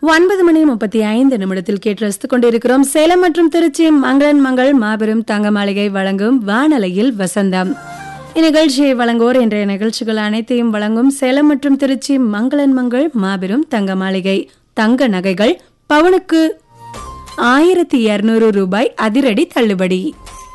9:35 கேட்டு ரசித்துக் கொண்டிருக்கிறோம். சேலம் மற்றும் திருச்சி மங்களன் மங்கள் மாபெரும் தங்க மாளிகை வழங்கும் வானலையில் வசந்தம். இந்நிகழ்ச்சியை வழங்குவோர் இன்றைய நிகழ்ச்சிகள் அனைத்தையும் வழங்கும் சேலம் மற்றும் திருச்சி மங்களன் மங்கள் மாபெரும் தங்க மாளிகை. தங்க நகைகள் பவுனுக்கு 1200 ரூபாய் அதிரடி தள்ளுபடி.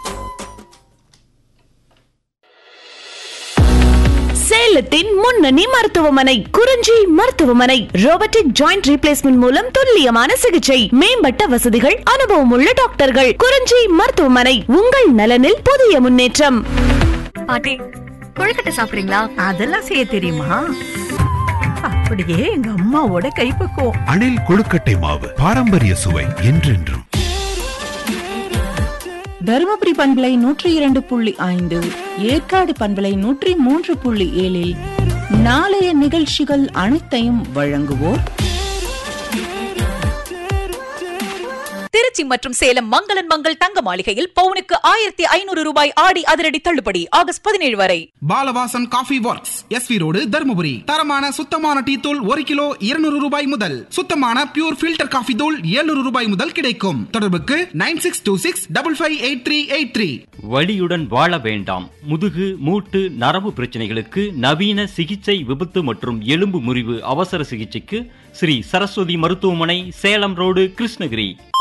சேலத்தின் முன்னணி மருத்துவமனை குறிஞ்சி மருத்துவமனை. ரோபோட்டிக் ஜாயிண்ட் ரீப்ளேஸ்மெண்ட் மூலம் துல்லியமான சிகிச்சை, மேம்பட்ட வசதிகள், அனுபவம் உள்ள டாக்டர்கள். குறிஞ்சி மருத்துவமனை, உங்கள் நலனில் புதிய முன்னேற்றம். பாட்டி, கொழுக்கட்டை சாப்பிடுறீங்களா? அதெல்லாம் செய்ய தெரியுமா? அப்படியே எங்க அம்மாவோட கைப்பக்குவம். அணில் கொழுக்கட்டை மாவு, பாரம்பரிய சுவை என்றென்றும். தருமபுரி பண்பலை 102.5, ஏற்காடு பண்பலை 103.7 நாளைய நிகழ்ச்சிகள் அனைத்தையும் வழங்குவோர் திருச்சி மற்றும் சேலம் மங்களன் மங்கள் தங்க மாளிகையில் பவுனுக்கு 1500 ரூபாய் ஆடி அதிரடி தள்ளுபடி ஆகஸ்ட் 17 வரை. Balavasan coffee works, SV road, Dharmapuri. தரமான சுத்தமான டீ தூள் 1 கிலோ 200 ரூபாய் முதல். சுத்தமான பியூர் ஃபில்டர் காஃபி தூள் 700 ரூபாய் முதல் கிடைக்கும். தொடர்புக்கு 9626558383. வலியுடன் வாழ வேண்டாம். முதுகு, மூட்டு, நரம்பு பிரச்சனைகளுக்கு நவீன சிகிச்சை, விபத்து மற்றும் எலும்பு முறிவு அவசர சிகிச்சைக்கு ஸ்ரீ சரஸ்வதி மருத்துவமனை, சேலம் ரோடு, கிருஷ்ணகிரி.